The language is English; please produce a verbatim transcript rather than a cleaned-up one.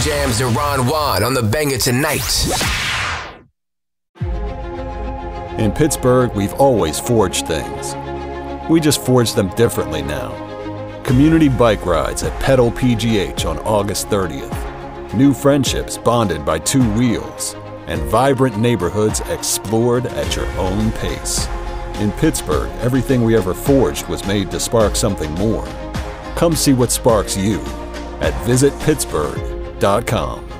Jam's Deron Juan on the Banger Tonight. In Pittsburgh, we've always forged things. We just forge them differently now. Community bike rides at Pedal P G H on August thirtieth. New friendships bonded by two wheels. And vibrant neighborhoods explored at your own pace. In Pittsburgh, everything we ever forged was made to spark something more. Come see what sparks you at visit pittsburgh dot com.